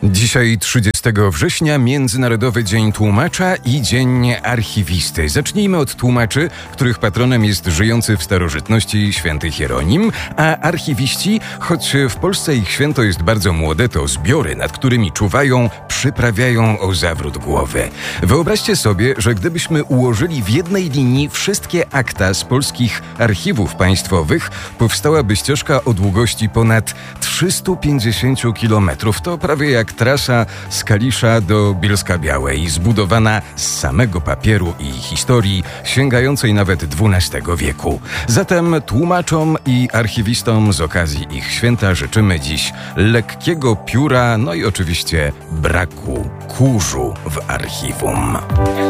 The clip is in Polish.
Dzisiaj 30 września Międzynarodowy Dzień Tłumacza i Dzień Archiwisty. Zacznijmy od tłumaczy, których patronem jest żyjący w starożytności święty Hieronim, a archiwiści, choć w Polsce ich święto jest bardzo młode, to zbiory, nad którymi czuwają, przyprawiają o zawrót głowy. Wyobraźcie sobie, że gdybyśmy ułożyli w jednej linii wszystkie akta z polskich archiwów państwowych, powstałaby ścieżka o długości ponad 350 km. To prawie jak trasa z Kalisza do Bielska-Białej, zbudowana z samego papieru i historii sięgającej nawet XII wieku. Zatem tłumaczom i archiwistom z okazji ich święta życzymy dziś lekkiego pióra, no i oczywiście braku kurzu w archiwum.